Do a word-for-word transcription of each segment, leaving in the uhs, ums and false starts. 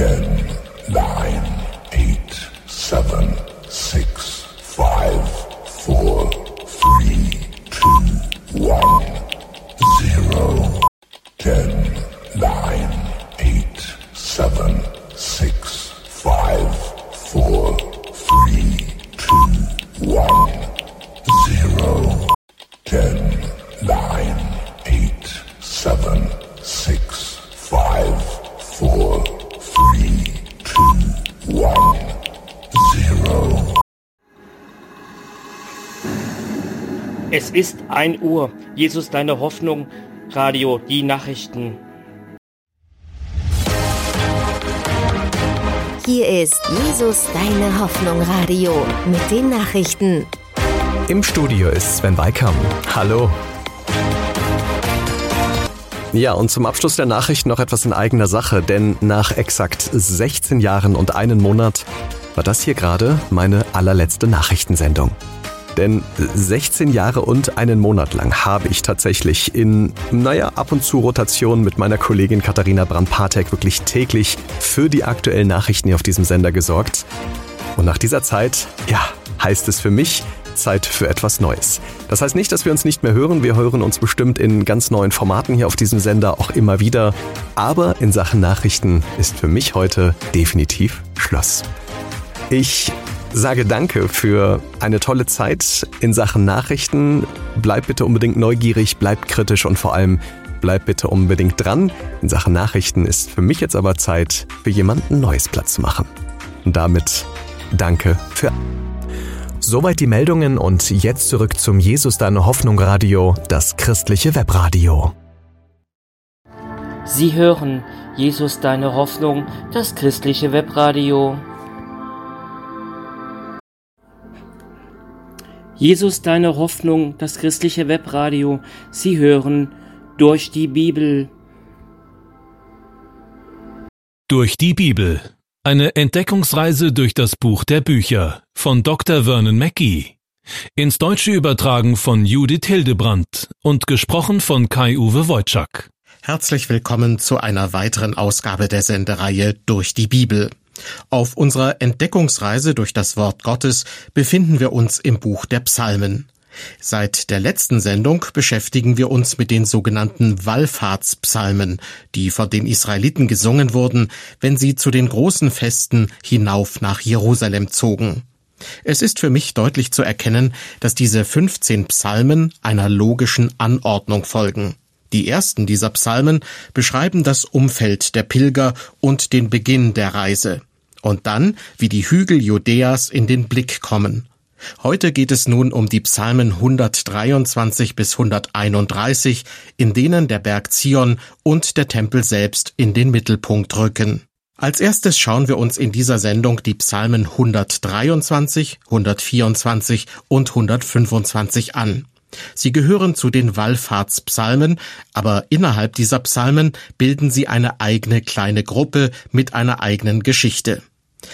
ten, nine, eight, seven, six, five, four, three, two, one, zero. ten, nine, eight, seven, six, five, four, three, two, one, zero. ten, nine, eight, seven, six, five, four, three, two, one, zero. Es ist ein Uhr. Jesus, deine Hoffnung. Radio, die Nachrichten. Hier ist Jesus, deine Hoffnung. Radio mit den Nachrichten. Im Studio ist Sven Weikam. Hallo. Ja, und zum Abschluss der Nachrichten noch etwas in eigener Sache, denn nach exakt sechzehn Jahren und einen Monat war das hier gerade meine allerletzte Nachrichtensendung. Denn sechzehn Jahre und einen Monat lang habe ich tatsächlich in, naja, ab und zu Rotation mit meiner Kollegin Katharina Brandt-Patek wirklich täglich für die aktuellen Nachrichten hier auf diesem Sender gesorgt. Und nach dieser Zeit, ja, heißt es für mich, Zeit für etwas Neues. Das heißt nicht, dass wir uns nicht mehr hören. Wir hören uns bestimmt in ganz neuen Formaten hier auf diesem Sender auch immer wieder. Aber in Sachen Nachrichten ist für mich heute definitiv Schluss. Ich sage danke für eine tolle Zeit in Sachen Nachrichten. Bleibt bitte unbedingt neugierig, bleibt kritisch und vor allem bleibt bitte unbedingt dran. In Sachen Nachrichten ist für mich jetzt aber Zeit, für jemanden Neues Platz zu machen. Und damit danke für... Soweit die Meldungen und jetzt zurück zum Jesus, deine Hoffnung Radio, das christliche Webradio. Sie hören Jesus, deine Hoffnung, das christliche Webradio. Jesus, deine Hoffnung, das christliche Webradio. Sie hören durch die Bibel. Durch die Bibel. Eine Entdeckungsreise durch das Buch der Bücher von Doktor Vernon Mackey. Ins Deutsche übertragen von Judith Hildebrandt und gesprochen von Kai-Uwe Wojczak. Herzlich willkommen zu einer weiteren Ausgabe der Sendereihe Durch die Bibel. Auf unserer Entdeckungsreise durch das Wort Gottes befinden wir uns im Buch der Psalmen. Seit der letzten Sendung beschäftigen wir uns mit den sogenannten Wallfahrtspsalmen, die von den Israeliten gesungen wurden, wenn sie zu den großen Festen hinauf nach Jerusalem zogen. Es ist für mich deutlich zu erkennen, dass diese fünfzehn Psalmen einer logischen Anordnung folgen. Die ersten dieser Psalmen beschreiben das Umfeld der Pilger und den Beginn der Reise. Und dann, wie die Hügel Judäas in den Blick kommen. Heute geht es nun um die Psalmen hundertdreiundzwanzig bis hunderteinunddreißig, in denen der Berg Zion und der Tempel selbst in den Mittelpunkt rücken. Als erstes schauen wir uns in dieser Sendung die Psalmen hundertdreiundzwanzig, hundertvierundzwanzig und hundertfünfundzwanzig an. Sie gehören zu den Wallfahrtspsalmen, aber innerhalb dieser Psalmen bilden sie eine eigene kleine Gruppe mit einer eigenen Geschichte.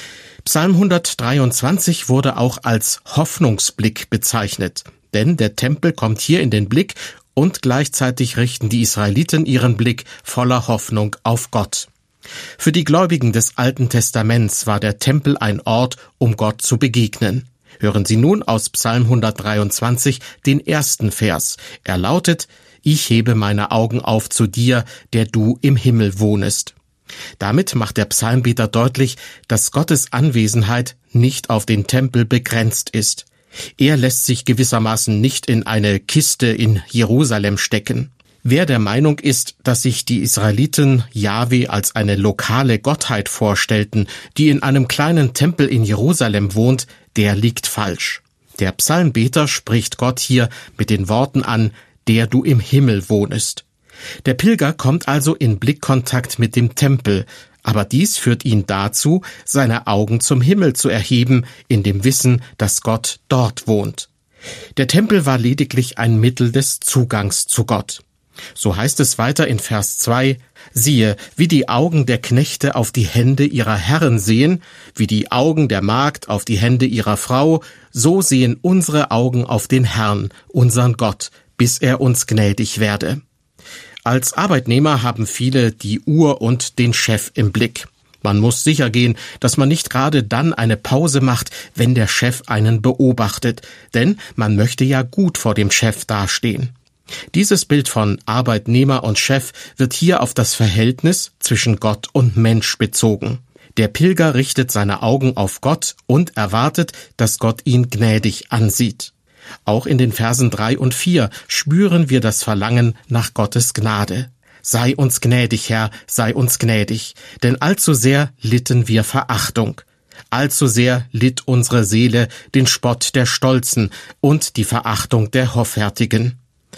Psalm hundertdreiundzwanzig wurde auch als Hoffnungsblick bezeichnet, denn der Tempel kommt hier in den Blick und gleichzeitig richten die Israeliten ihren Blick voller Hoffnung auf Gott. Für die Gläubigen des Alten Testaments war der Tempel ein Ort, um Gott zu begegnen. Hören Sie nun aus Psalm hundertdreiundzwanzig den ersten Vers. Er lautet: Ich hebe meine Augen auf zu dir, der du im Himmel wohnest. Damit macht der Psalmbeter deutlich, dass Gottes Anwesenheit nicht auf den Tempel begrenzt ist. Er lässt sich gewissermaßen nicht in eine Kiste in Jerusalem stecken. Wer der Meinung ist, dass sich die Israeliten Jahwe als eine lokale Gottheit vorstellten, die in einem kleinen Tempel in Jerusalem wohnt, der liegt falsch. Der Psalmbeter spricht Gott hier mit den Worten an, der du im Himmel wohnest. Der Pilger kommt also in Blickkontakt mit dem Tempel, aber dies führt ihn dazu, seine Augen zum Himmel zu erheben, in dem Wissen, dass Gott dort wohnt. Der Tempel war lediglich ein Mittel des Zugangs zu Gott. So heißt es weiter in Vers zwei, siehe, wie die Augen der Knechte auf die Hände ihrer Herren sehen, wie die Augen der Magd auf die Hände ihrer Frau, so sehen unsere Augen auf den Herrn, unseren Gott, bis er uns gnädig werde. Als Arbeitnehmer haben viele die Uhr und den Chef im Blick. Man muss sicher gehen, dass man nicht gerade dann eine Pause macht, wenn der Chef einen beobachtet, denn man möchte ja gut vor dem Chef dastehen. Dieses Bild von Arbeitnehmer und Chef wird hier auf das Verhältnis zwischen Gott und Mensch bezogen. Der Pilger richtet seine Augen auf Gott und erwartet, dass Gott ihn gnädig ansieht. Auch in den Versen drei und vier spüren wir das Verlangen nach Gottes Gnade. Sei uns gnädig, Herr, sei uns gnädig, denn allzu sehr litten wir Verachtung. Allzu sehr litt unsere Seele den Spott der Stolzen und die Verachtung der Hoffärtigen.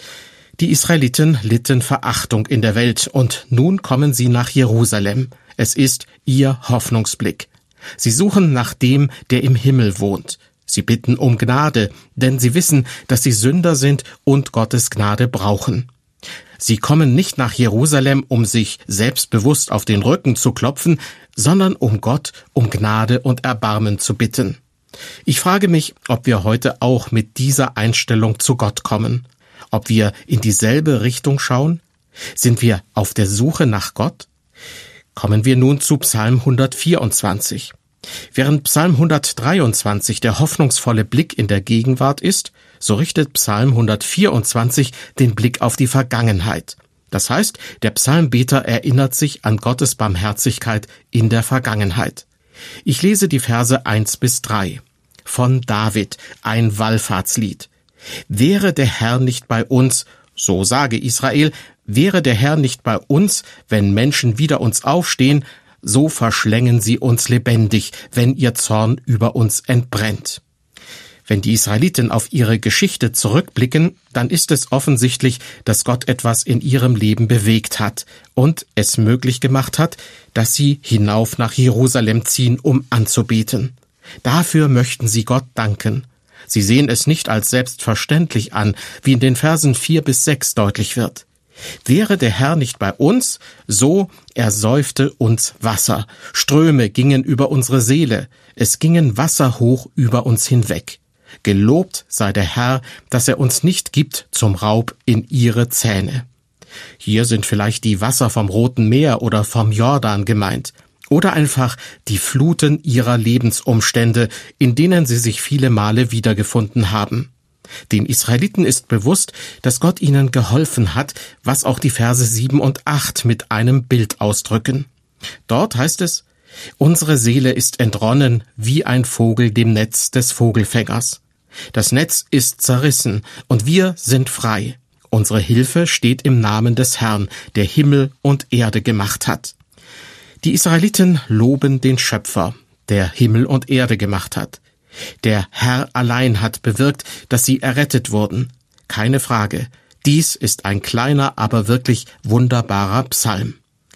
Die Israeliten litten Verachtung in der Welt und nun kommen sie nach Jerusalem. Es ist ihr Hoffnungsblick. Sie suchen nach dem, der im Himmel wohnt. Sie bitten um Gnade, denn sie wissen, dass sie Sünder sind und Gottes Gnade brauchen. Sie kommen nicht nach Jerusalem, um sich selbstbewusst auf den Rücken zu klopfen, sondern um Gott um Gnade und Erbarmen zu bitten. Ich frage mich, ob wir heute auch mit dieser Einstellung zu Gott kommen. Ob wir in dieselbe Richtung schauen? Sind wir auf der Suche nach Gott? Kommen wir nun zu Psalm hundertvierundzwanzig. Während Psalm hundertdreiundzwanzig der hoffnungsvolle Blick in der Gegenwart ist, so richtet Psalm hundertvierundzwanzig den Blick auf die Vergangenheit. Das heißt, der Psalmbeter erinnert sich an Gottes Barmherzigkeit in der Vergangenheit. Ich lese die Verse eins bis drei. Von David, ein Wallfahrtslied. Wäre der Herr nicht bei uns, so sage Israel, wäre der Herr nicht bei uns, wenn Menschen wider uns aufstehen, so verschlängen sie uns lebendig, wenn ihr Zorn über uns entbrennt. Wenn die Israeliten auf ihre Geschichte zurückblicken, dann ist es offensichtlich, dass Gott etwas in ihrem Leben bewegt hat und es möglich gemacht hat, dass sie hinauf nach Jerusalem ziehen, um anzubeten. Dafür möchten sie Gott danken. Sie sehen es nicht als selbstverständlich an, wie in den Versen vier bis sechs deutlich wird. Wäre der Herr nicht bei uns, so ersäufte uns Wasser. Ströme gingen über unsere Seele. Es gingen Wasser hoch über uns hinweg. Gelobt sei der Herr, dass er uns nicht gibt zum Raub in ihre Zähne. Hier sind vielleicht die Wasser vom Roten Meer oder vom Jordan gemeint. Oder einfach die Fluten ihrer Lebensumstände, in denen sie sich viele Male wiedergefunden haben. Den Israeliten ist bewusst, dass Gott ihnen geholfen hat, was auch die Verse sieben und acht mit einem Bild ausdrücken. Dort heißt es: Unsere Seele ist entronnen wie ein Vogel dem Netz des Vogelfängers. Das Netz ist zerrissen und wir sind frei. Unsere Hilfe steht im Namen des Herrn, der Himmel und Erde gemacht hat. Die Israeliten loben den Schöpfer, der Himmel und Erde gemacht hat. Der Herr allein hat bewirkt, dass sie errettet wurden. Keine Frage, dies ist ein kleiner, aber wirklich wunderbarer Psalm.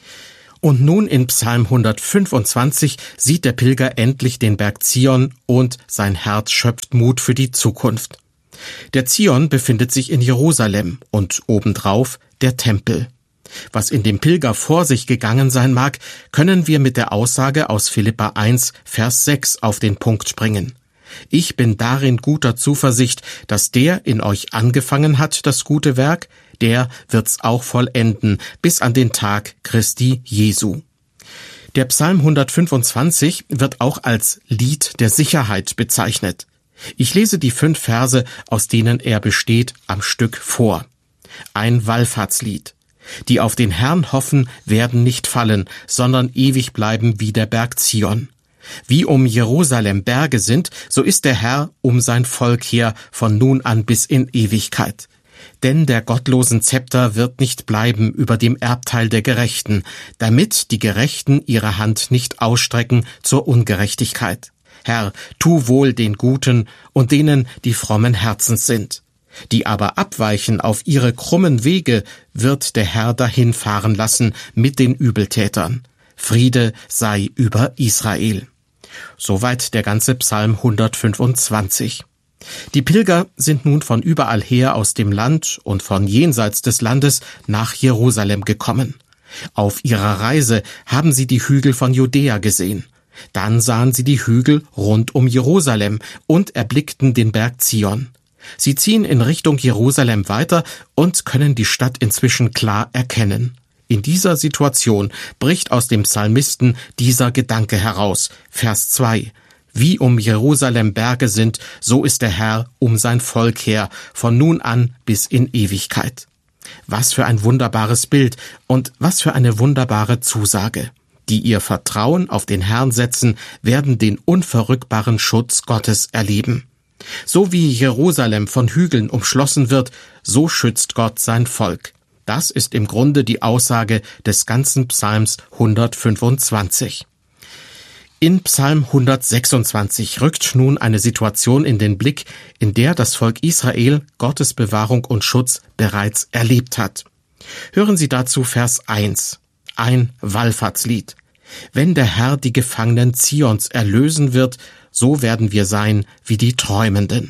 Und nun in Psalm hundertfünfundzwanzig sieht der Pilger endlich den Berg Zion und sein Herz schöpft Mut für die Zukunft. Der Zion befindet sich in Jerusalem und obendrauf der Tempel. Was in dem Pilger vor sich gegangen sein mag, können wir mit der Aussage aus Philipper eins, Vers sechs auf den Punkt bringen. Ich bin darin guter Zuversicht, dass der in euch angefangen hat, das gute Werk, der wird's auch vollenden, bis an den Tag Christi Jesu. Der Psalm hundertfünfundzwanzig wird auch als Lied der Sicherheit bezeichnet. Ich lese die fünf Verse, aus denen er besteht, am Stück vor. Ein Wallfahrtslied. Die auf den Herrn hoffen, werden nicht fallen, sondern ewig bleiben wie der Berg Zion. Wie um Jerusalem Berge sind, so ist der Herr um sein Volk her von nun an bis in Ewigkeit. Denn der gottlosen Zepter wird nicht bleiben über dem Erbteil der Gerechten, damit die Gerechten ihre Hand nicht ausstrecken zur Ungerechtigkeit. Herr, tu wohl den Guten und denen, die frommen Herzens sind. Die aber abweichen auf ihre krummen Wege, wird der Herr dahin fahren lassen mit den Übeltätern. Friede sei über Israel. Soweit der ganze Psalm hundertfünfundzwanzig. Die Pilger sind nun von überall her aus dem Land und von jenseits des Landes nach Jerusalem gekommen. Auf ihrer Reise haben sie die Hügel von Judäa gesehen. Dann sahen sie die Hügel rund um Jerusalem und erblickten den Berg Zion. Sie ziehen in Richtung Jerusalem weiter und können die Stadt inzwischen klar erkennen. In dieser Situation bricht aus dem Psalmisten dieser Gedanke heraus. Vers zwei. Wie um Jerusalem Berge sind, so ist der Herr um sein Volk her, von nun an bis in Ewigkeit. Was für ein wunderbares Bild und was für eine wunderbare Zusage. Die ihr Vertrauen auf den Herrn setzen, werden den unverrückbaren Schutz Gottes erleben. So wie Jerusalem von Hügeln umschlossen wird, so schützt Gott sein Volk. Das ist im Grunde die Aussage des ganzen Psalms hundertfünfundzwanzig. In Psalm hundertsechsundzwanzig rückt nun eine Situation in den Blick, in der das Volk Israel Gottes Bewahrung und Schutz bereits erlebt hat. Hören Sie dazu Vers eins, ein Wallfahrtslied. Wenn der Herr die Gefangenen Zions erlösen wird, so werden wir sein wie die Träumenden.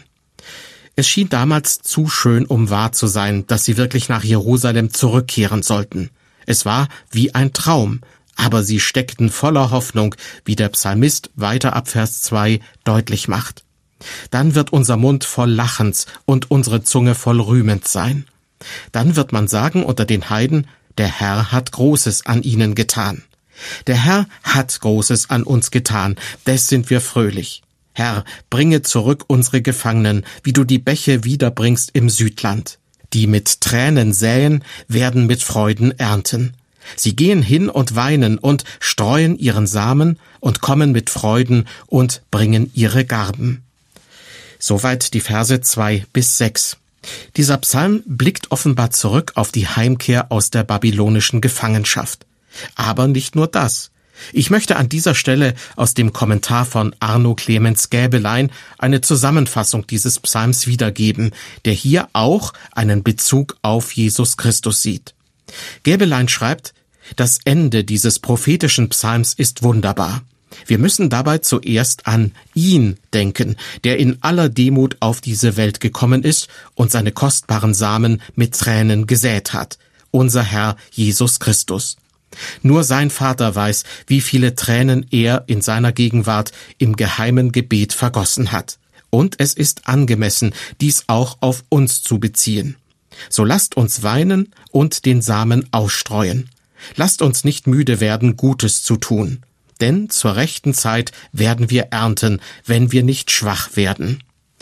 Es schien damals zu schön, um wahr zu sein, dass sie wirklich nach Jerusalem zurückkehren sollten. Es war wie ein Traum, aber sie steckten voller Hoffnung, wie der Psalmist weiter ab Vers zwei deutlich macht. Dann wird unser Mund voll Lachens und unsere Zunge voll rühmend sein. Dann wird man sagen unter den Heiden, der Herr hat Großes an ihnen getan. Der Herr hat Großes an uns getan, des sind wir fröhlich. Herr, bringe zurück unsere Gefangenen, wie du die Bäche wiederbringst im Südland. Die mit Tränen säen, werden mit Freuden ernten. Sie gehen hin und weinen und streuen ihren Samen und kommen mit Freuden und bringen ihre Garben. Soweit die Verse zwei bis sechs. Dieser Psalm blickt offenbar zurück auf die Heimkehr aus der babylonischen Gefangenschaft. Aber nicht nur das. Ich möchte an dieser Stelle aus dem Kommentar von Arno Clemens Gäbelein eine Zusammenfassung dieses Psalms wiedergeben, der hier auch einen Bezug auf Jesus Christus sieht. Gäbelein schreibt, das Ende dieses prophetischen Psalms ist wunderbar. Wir müssen dabei zuerst an ihn denken, der in aller Demut auf diese Welt gekommen ist und seine kostbaren Samen mit Tränen gesät hat, unser Herr Jesus Christus. Nur sein Vater weiß, wie viele Tränen er in seiner Gegenwart im geheimen Gebet vergossen hat. Und es ist angemessen, dies auch auf uns zu beziehen. So lasst uns weinen und den Samen ausstreuen. Lasst uns nicht müde werden, Gutes zu tun. Denn zur rechten Zeit werden wir ernten, wenn wir nicht schwach werden.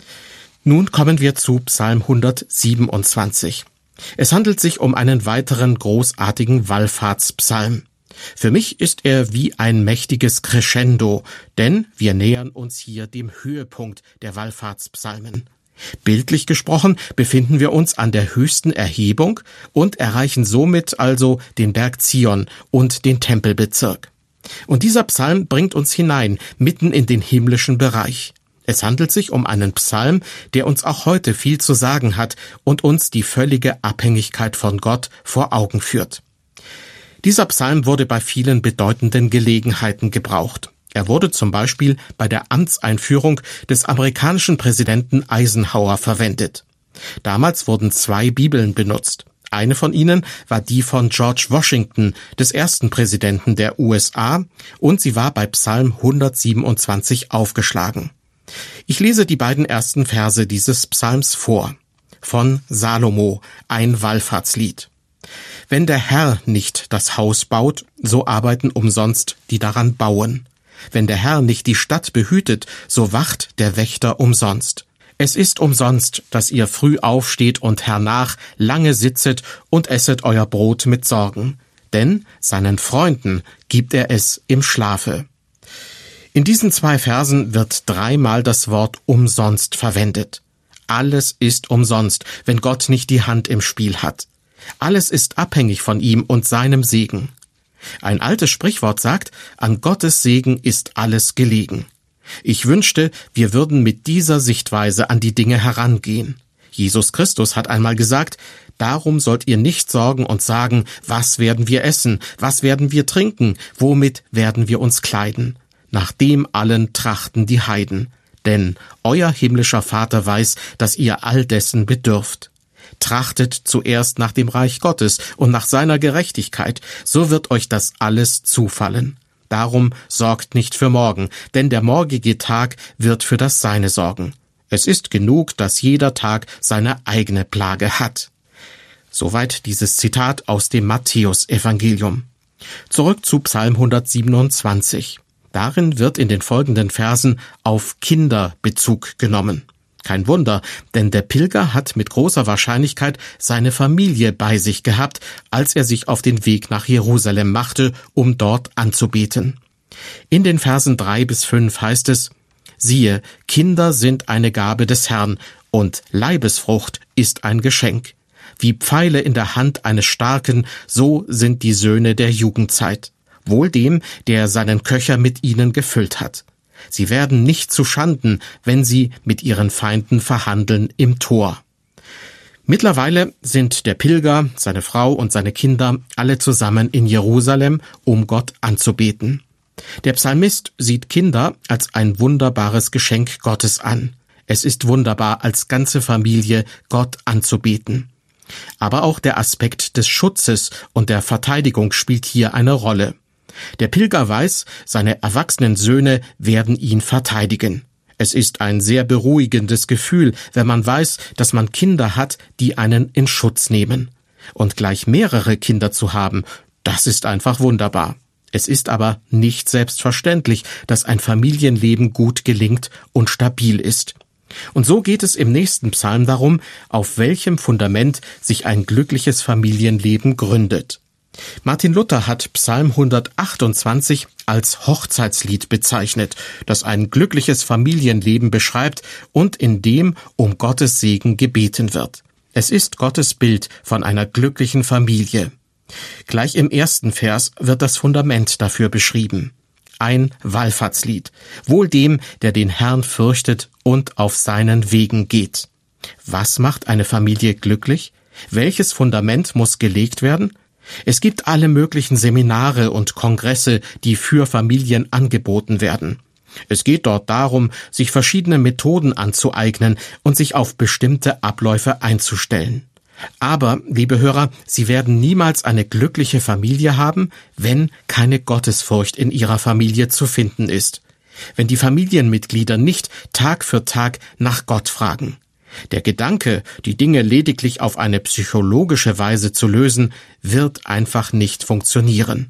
Nun kommen wir zu Psalm hundertsiebenundzwanzig. Es handelt sich um einen weiteren großartigen Wallfahrtspsalm. Für mich ist er wie ein mächtiges Crescendo, denn wir nähern uns hier dem Höhepunkt der Wallfahrtspsalmen. Bildlich gesprochen befinden wir uns an der höchsten Erhebung und erreichen somit also den Berg Zion und den Tempelbezirk. Und dieser Psalm bringt uns hinein, mitten in den himmlischen Bereich. Es handelt sich um einen Psalm, der uns auch heute viel zu sagen hat und uns die völlige Abhängigkeit von Gott vor Augen führt. Dieser Psalm wurde bei vielen bedeutenden Gelegenheiten gebraucht. Er wurde zum Beispiel bei der Amtseinführung des amerikanischen Präsidenten Eisenhower verwendet. Damals wurden zwei Bibeln benutzt. Eine von ihnen war die von George Washington, des ersten Präsidenten der U S A, und sie war bei Psalm hundertsiebenundzwanzig aufgeschlagen. Ich lese die beiden ersten Verse dieses Psalms vor. Von Salomo, ein Wallfahrtslied. Wenn der Herr nicht das Haus baut, so arbeiten umsonst, die daran bauen. Wenn der Herr nicht die Stadt behütet, so wacht der Wächter umsonst. Es ist umsonst, dass ihr früh aufsteht und hernach lange sitzet und esset euer Brot mit Sorgen. Denn seinen Freunden gibt er es im Schlafe. In diesen zwei Versen wird dreimal das Wort umsonst verwendet. Alles ist umsonst, wenn Gott nicht die Hand im Spiel hat. Alles ist abhängig von ihm und seinem Segen. Ein altes Sprichwort sagt, an Gottes Segen ist alles gelegen. Ich wünschte, wir würden mit dieser Sichtweise an die Dinge herangehen. Jesus Christus hat einmal gesagt, darum sollt ihr nicht sorgen und sagen, was werden wir essen, was werden wir trinken, womit werden wir uns kleiden. Nach dem allen trachten die Heiden. Denn euer himmlischer Vater weiß, dass ihr all dessen bedürft. Trachtet zuerst nach dem Reich Gottes und nach seiner Gerechtigkeit, so wird euch das alles zufallen. Darum sorgt nicht für morgen, denn der morgige Tag wird für das Seine sorgen. Es ist genug, dass jeder Tag seine eigene Plage hat. Soweit dieses Zitat aus dem Matthäusevangelium. Zurück zu Psalm hundertsiebenundzwanzig. Darin wird in den folgenden Versen auf Kinder Bezug genommen. Kein Wunder, denn der Pilger hat mit großer Wahrscheinlichkeit seine Familie bei sich gehabt, als er sich auf den Weg nach Jerusalem machte, um dort anzubeten. In den Versen drei bis fünf heißt es: Siehe, Kinder sind eine Gabe des Herrn, und Leibesfrucht ist ein Geschenk. Wie Pfeile in der Hand eines Starken, so sind die Söhne der Jugendzeit. Wohl dem, der seinen Köcher mit ihnen gefüllt hat. Sie werden nicht zu Schanden, wenn sie mit ihren Feinden verhandeln im Tor. Mittlerweile sind der Pilger, seine Frau und seine Kinder alle zusammen in Jerusalem, um Gott anzubeten. Der Psalmist sieht Kinder als ein wunderbares Geschenk Gottes an. Es ist wunderbar, als ganze Familie Gott anzubeten. Aber auch der Aspekt des Schutzes und der Verteidigung spielt hier eine Rolle. Der Pilger weiß, seine erwachsenen Söhne werden ihn verteidigen. Es ist ein sehr beruhigendes Gefühl, wenn man weiß, dass man Kinder hat, die einen in Schutz nehmen. Und gleich mehrere Kinder zu haben, das ist einfach wunderbar. Es ist aber nicht selbstverständlich, dass ein Familienleben gut gelingt und stabil ist. Und so geht es im nächsten Psalm darum, auf welchem Fundament sich ein glückliches Familienleben gründet. Martin Luther hat Psalm hundertachtundzwanzig als Hochzeitslied bezeichnet, das ein glückliches Familienleben beschreibt und in dem um Gottes Segen gebeten wird. Es ist Gottes Bild von einer glücklichen Familie. Gleich im ersten Vers wird das Fundament dafür beschrieben. Ein Wallfahrtslied, wohl dem, der den Herrn fürchtet und auf seinen Wegen geht. Was macht eine Familie glücklich? Welches Fundament muss gelegt werden? Es gibt alle möglichen Seminare und Kongresse, die für Familien angeboten werden. Es geht dort darum, sich verschiedene Methoden anzueignen und sich auf bestimmte Abläufe einzustellen. Aber, liebe Hörer, Sie werden niemals eine glückliche Familie haben, wenn keine Gottesfurcht in Ihrer Familie zu finden ist. Wenn die Familienmitglieder nicht Tag für Tag nach Gott fragen. Der Gedanke, die Dinge lediglich auf eine psychologische Weise zu lösen, wird einfach nicht funktionieren.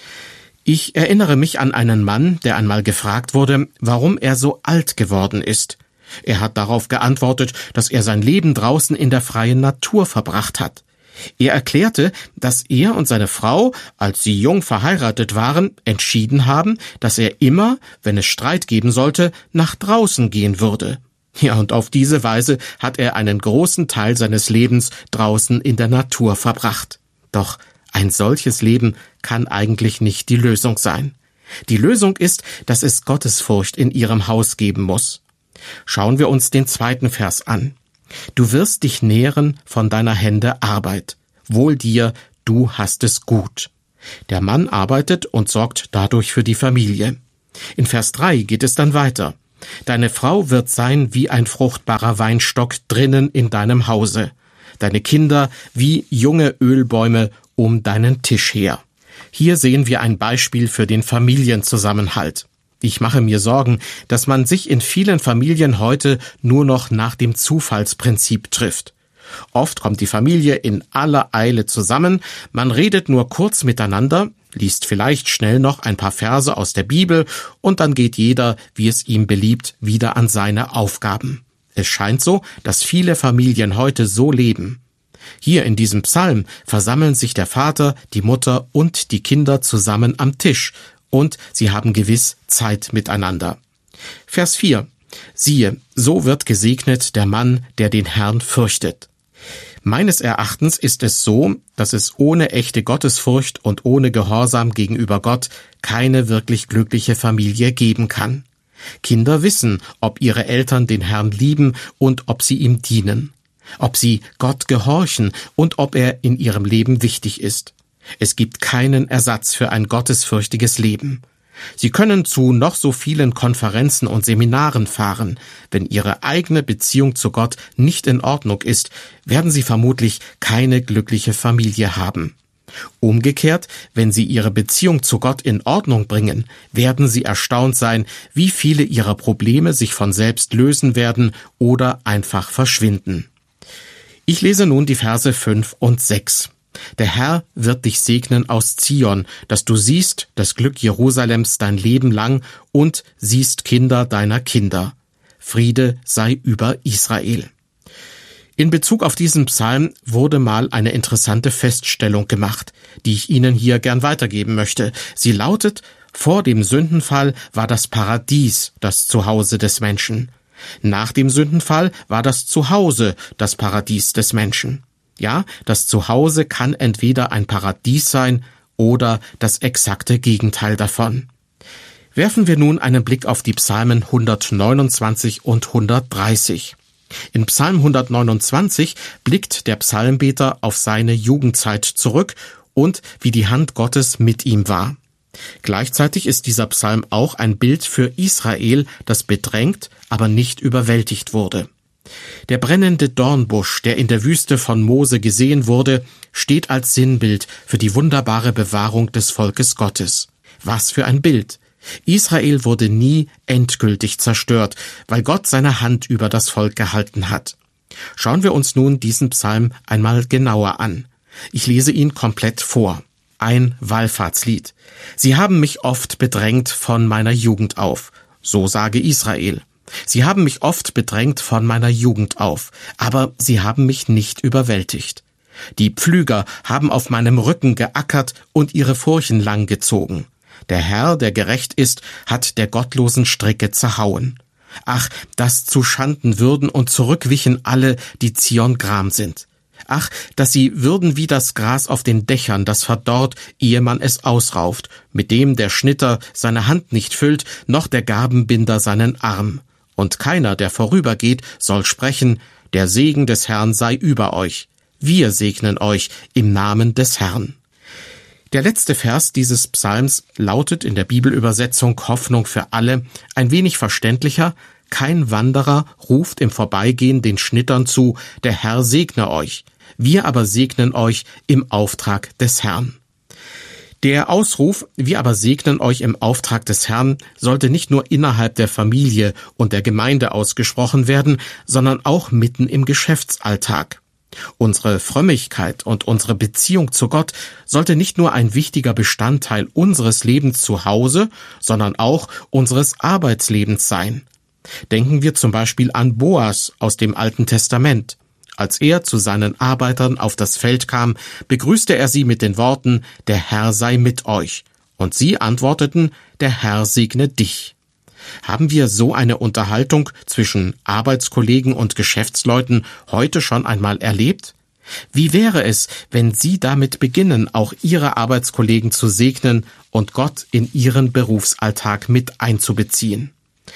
Ich erinnere mich an einen Mann, der einmal gefragt wurde, warum er so alt geworden ist. Er hat darauf geantwortet, dass er sein Leben draußen in der freien Natur verbracht hat. Er erklärte, dass er und seine Frau, als sie jung verheiratet waren, entschieden haben, dass er immer, wenn es Streit geben sollte, nach draußen gehen würde. Ja, und auf diese Weise hat er einen großen Teil seines Lebens draußen in der Natur verbracht. Doch ein solches Leben kann eigentlich nicht die Lösung sein. Die Lösung ist, dass es Gottesfurcht in ihrem Haus geben muss. Schauen wir uns den zweiten Vers an. Du wirst dich nähren von deiner Hände Arbeit. Wohl dir, du hast es gut. Der Mann arbeitet und sorgt dadurch für die Familie. In Vers drei geht es dann weiter. Deine Frau wird sein wie ein fruchtbarer Weinstock drinnen in deinem Hause. Deine Kinder wie junge Ölbäume um deinen Tisch her. Hier sehen wir ein Beispiel für den Familienzusammenhalt. Ich mache mir Sorgen, dass man sich in vielen Familien heute nur noch nach dem Zufallsprinzip trifft. Oft kommt die Familie in aller Eile zusammen, man redet nur kurz miteinander, liest vielleicht schnell noch ein paar Verse aus der Bibel und dann geht jeder, wie es ihm beliebt, wieder an seine Aufgaben. Es scheint so, dass viele Familien heute so leben. Hier in diesem Psalm versammeln sich der Vater, die Mutter und die Kinder zusammen am Tisch und sie haben gewiss Zeit miteinander. Vers vier. Siehe, so wird gesegnet der Mann, der den Herrn fürchtet. Meines Erachtens ist es so, dass es ohne echte Gottesfurcht und ohne Gehorsam gegenüber Gott keine wirklich glückliche Familie geben kann. Kinder wissen, ob ihre Eltern den Herrn lieben und ob sie ihm dienen, ob sie Gott gehorchen und ob er in ihrem Leben wichtig ist. Es gibt keinen Ersatz für ein gottesfürchtiges Leben. Sie können zu noch so vielen Konferenzen und Seminaren fahren. Wenn ihre eigene Beziehung zu Gott nicht in Ordnung ist, werden sie vermutlich keine glückliche Familie haben. Umgekehrt, wenn sie ihre Beziehung zu Gott in Ordnung bringen, werden sie erstaunt sein, wie viele ihrer Probleme sich von selbst lösen werden oder einfach verschwinden. Ich lese nun die Verse fünf und sechs. Der Herr wird dich segnen aus Zion, dass du siehst das Glück Jerusalems dein Leben lang und siehst Kinder deiner Kinder. Friede sei über Israel. In Bezug auf diesen Psalm wurde mal eine interessante Feststellung gemacht, die ich Ihnen hier gern weitergeben möchte. Sie lautet: Vor dem Sündenfall war das Paradies das Zuhause des Menschen. Nach dem Sündenfall war das Zuhause das Paradies des Menschen. Ja, das Zuhause kann entweder ein Paradies sein oder das exakte Gegenteil davon. Werfen wir nun einen Blick auf die Psalmen hundertneunundzwanzig und hundertdreißig. In Psalm hundertneunundzwanzig blickt der Psalmbeter auf seine Jugendzeit zurück und wie die Hand Gottes mit ihm war. Gleichzeitig ist dieser Psalm auch ein Bild für Israel, das bedrängt, aber nicht überwältigt wurde. Der brennende Dornbusch, der in der Wüste von Mose gesehen wurde, steht als Sinnbild für die wunderbare Bewahrung des Volkes Gottes. Was für ein Bild! Israel wurde nie endgültig zerstört, weil Gott seine Hand über das Volk gehalten hat. Schauen wir uns nun diesen Psalm einmal genauer an. Ich lese ihn komplett vor. Ein Wallfahrtslied. Sie haben mich oft bedrängt von meiner Jugend auf. So sage Israel. Sie haben mich oft bedrängt von meiner Jugend auf, aber sie haben mich nicht überwältigt. Die Pflüger haben auf meinem Rücken geackert und ihre Furchen lang gezogen. Der Herr, der gerecht ist, hat der gottlosen Stricke zerhauen. Ach, dass zu Schanden würden und zurückwichen alle, die Zion gram sind. Ach, dass sie würden wie das Gras auf den Dächern, das verdorrt, ehe man es ausrauft, mit dem der Schnitter seine Hand nicht füllt, noch der Garbenbinder seinen Arm. Und keiner, der vorübergeht, soll sprechen, der Segen des Herrn sei über euch. Wir segnen euch im Namen des Herrn. Der letzte Vers dieses Psalms lautet in der Bibelübersetzung Hoffnung für alle ein wenig verständlicher: Kein Wanderer ruft im Vorbeigehen den Schnittern zu, der Herr segne euch. Wir aber segnen euch im Auftrag des Herrn. Der Ausruf, wir aber segnen euch im Auftrag des Herrn, sollte nicht nur innerhalb der Familie und der Gemeinde ausgesprochen werden, sondern auch mitten im Geschäftsalltag. Unsere Frömmigkeit und unsere Beziehung zu Gott sollte nicht nur ein wichtiger Bestandteil unseres Lebens zu Hause, sondern auch unseres Arbeitslebens sein. Denken wir zum Beispiel an Boas aus dem Alten Testament. Als er zu seinen Arbeitern auf das Feld kam, begrüßte er sie mit den Worten, der Herr sei mit euch. Und sie antworteten, der Herr segne dich. Haben wir so eine Unterhaltung zwischen Arbeitskollegen und Geschäftsleuten heute schon einmal erlebt? Wie wäre es, wenn Sie damit beginnen, auch Ihre Arbeitskollegen zu segnen und Gott in Ihren Berufsalltag mit einzubeziehen?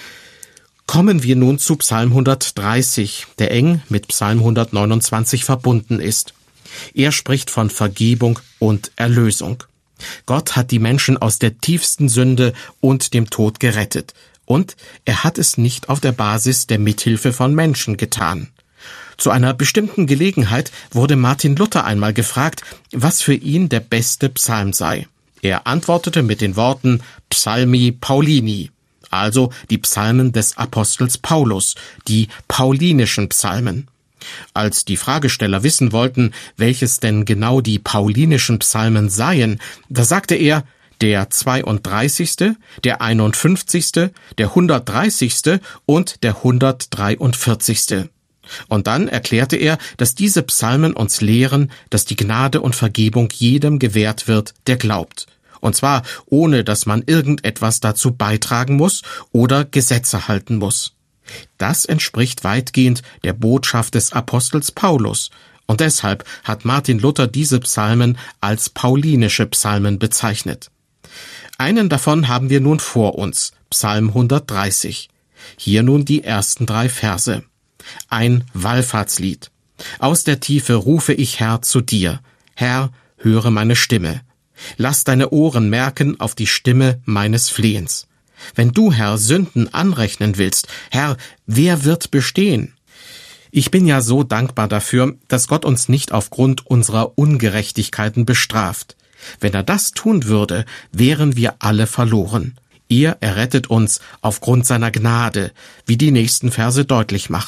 Kommen wir nun zu Psalm hundertdreißig, der eng mit Psalm hundertneunundzwanzig verbunden ist. Er spricht von Vergebung und Erlösung. Gott hat die Menschen aus der tiefsten Sünde und dem Tod gerettet. Und er hat es nicht auf der Basis der Mithilfe von Menschen getan. Zu einer bestimmten Gelegenheit wurde Martin Luther einmal gefragt, was für ihn der beste Psalm sei. Er antwortete mit den Worten Psalmi Paulini, also die Psalmen des Apostels Paulus, die paulinischen Psalmen. Als die Fragesteller wissen wollten, welches denn genau die paulinischen Psalmen seien, da sagte er, der zweiunddreißigste, der einundfünfzigste, der hundertdreißigste und der hundertdreiundvierzigste. Und dann erklärte er, dass diese Psalmen uns lehren, dass die Gnade und Vergebung jedem gewährt wird, der glaubt. Und zwar ohne, dass man irgendetwas dazu beitragen muss oder Gesetze halten muss. Das entspricht weitgehend der Botschaft des Apostels Paulus. Und deshalb hat Martin Luther diese Psalmen als paulinische Psalmen bezeichnet. Einen davon haben wir nun vor uns, Psalm hundertdreißig. Hier nun die ersten drei Verse. Ein Wallfahrtslied. Aus der Tiefe rufe ich, Herr, zu dir. Herr, höre meine Stimme. Lass deine Ohren merken auf die Stimme meines Flehens. Wenn du, Herr, Sünden anrechnen willst, Herr, wer wird bestehen? Ich bin ja so dankbar dafür, dass Gott uns nicht aufgrund unserer Ungerechtigkeiten bestraft. Wenn er das tun würde, wären wir alle verloren. Er errettet uns aufgrund seiner Gnade, wie die nächsten Verse deutlich machen.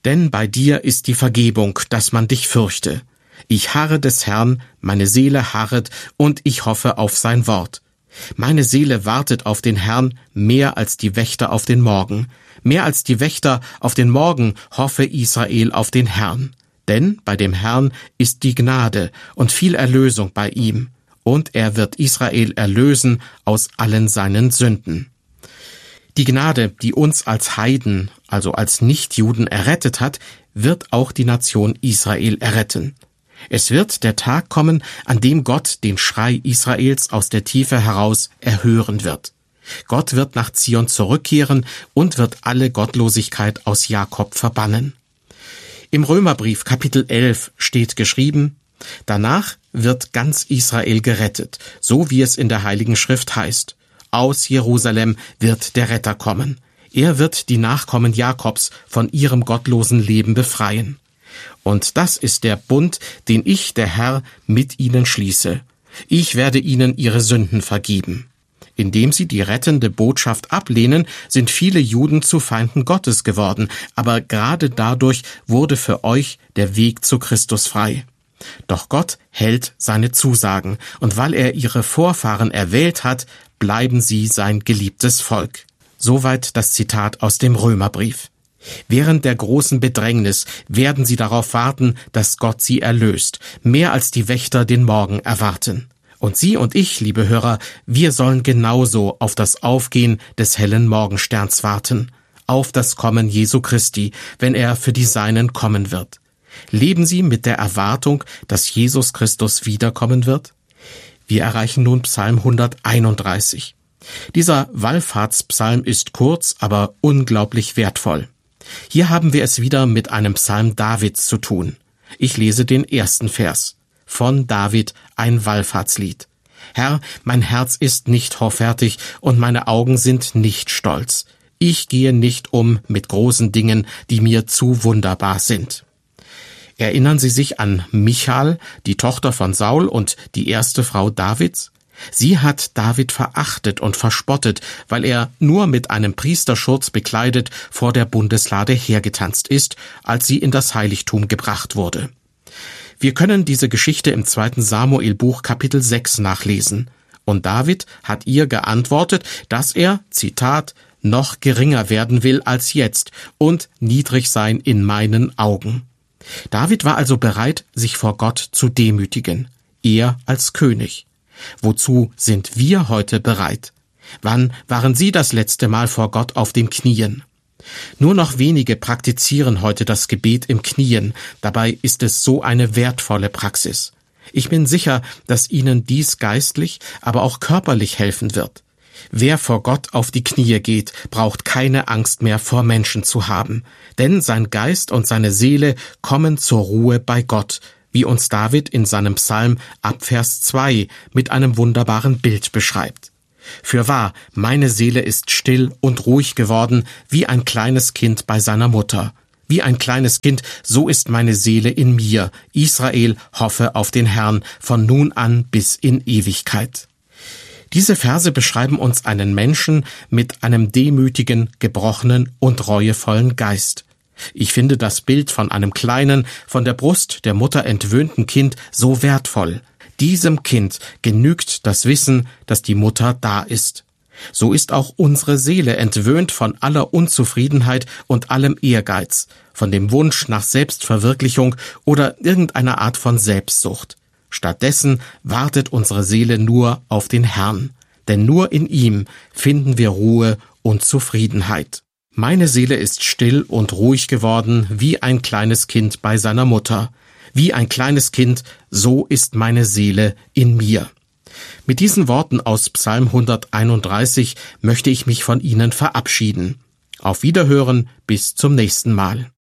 Denn bei dir ist die Vergebung, dass man dich fürchte. Ich harre des Herrn, meine Seele harret, und ich hoffe auf sein Wort. Meine Seele wartet auf den Herrn mehr als die Wächter auf den Morgen. Mehr als die Wächter auf den Morgen hoffe Israel auf den Herrn. Denn bei dem Herrn ist die Gnade und viel Erlösung bei ihm. Und er wird Israel erlösen aus allen seinen Sünden. Die Gnade, die uns als Heiden, also als Nichtjuden errettet hat, wird auch die Nation Israel erretten. Es wird der Tag kommen, an dem Gott den Schrei Israels aus der Tiefe heraus erhören wird. Gott wird nach Zion zurückkehren und wird alle Gottlosigkeit aus Jakob verbannen. Im Römerbrief Kapitel elf steht geschrieben: Danach wird ganz Israel gerettet, so wie es in der Heiligen Schrift heißt. Aus Jerusalem wird der Retter kommen. Er wird die Nachkommen Jakobs von ihrem gottlosen Leben befreien. Und das ist der Bund, den ich, der Herr, mit ihnen schließe. Ich werde ihnen ihre Sünden vergeben. Indem sie die rettende Botschaft ablehnen, sind viele Juden zu Feinden Gottes geworden, aber gerade dadurch wurde für euch der Weg zu Christus frei. Doch Gott hält seine Zusagen, und weil er ihre Vorfahren erwählt hat, bleiben sie sein geliebtes Volk. Soweit das Zitat aus dem Römerbrief. Während der großen Bedrängnis werden sie darauf warten, dass Gott sie erlöst, mehr als die Wächter den Morgen erwarten. Und Sie und ich, liebe Hörer, wir sollen genauso auf das Aufgehen des hellen Morgensterns warten, auf das Kommen Jesu Christi, wenn er für die Seinen kommen wird. Leben Sie mit der Erwartung, dass Jesus Christus wiederkommen wird? Wir erreichen nun Psalm hunderteinunddreißig. Dieser Wallfahrtspsalm ist kurz, aber unglaublich wertvoll. Hier haben wir es wieder mit einem Psalm Davids zu tun. Ich lese den ersten Vers. Von David ein Wallfahrtslied. Herr, mein Herz ist nicht hoffärtig und meine Augen sind nicht stolz. Ich gehe nicht um mit großen Dingen, die mir zu wunderbar sind. Erinnern Sie sich an Michal, die Tochter von Saul und die erste Frau Davids? Sie hat David verachtet und verspottet, weil er nur mit einem Priesterschurz bekleidet vor der Bundeslade hergetanzt ist, als sie in das Heiligtum gebracht wurde. Wir können diese Geschichte im zweiten Samuelbuch Kapitel sechs nachlesen. Und David hat ihr geantwortet, dass er, Zitat, noch geringer werden will als jetzt und niedrig sein in meinen Augen. David war also bereit, sich vor Gott zu demütigen. Er als König. Wozu sind wir heute bereit? Wann waren Sie das letzte Mal vor Gott auf den Knien? Nur noch wenige praktizieren heute das Gebet im Knien. Dabei ist es so eine wertvolle Praxis. Ich bin sicher, dass Ihnen dies geistlich, aber auch körperlich helfen wird. Wer vor Gott auf die Knie geht, braucht keine Angst mehr vor Menschen zu haben, denn sein Geist und seine Seele kommen zur Ruhe bei Gott, wie uns David in seinem Psalm ab Vers zwei mit einem wunderbaren Bild beschreibt. Fürwahr, meine Seele ist still und ruhig geworden, wie ein kleines Kind bei seiner Mutter. Wie ein kleines Kind, so ist meine Seele in mir. Israel hoffe auf den Herrn von nun an bis in Ewigkeit. Diese Verse beschreiben uns einen Menschen mit einem demütigen, gebrochenen und reuevollen Geist. Ich finde das Bild von einem kleinen, von der Brust der Mutter entwöhnten Kind so wertvoll. Diesem Kind genügt das Wissen, dass die Mutter da ist. So ist auch unsere Seele entwöhnt von aller Unzufriedenheit und allem Ehrgeiz, von dem Wunsch nach Selbstverwirklichung oder irgendeiner Art von Selbstsucht. Stattdessen wartet unsere Seele nur auf den Herrn, denn nur in ihm finden wir Ruhe und Zufriedenheit. Meine Seele ist still und ruhig geworden, wie ein kleines Kind bei seiner Mutter. Wie ein kleines Kind, so ist meine Seele in mir. Mit diesen Worten aus Psalm hunderteinunddreißig möchte ich mich von Ihnen verabschieden. Auf Wiederhören, bis zum nächsten Mal.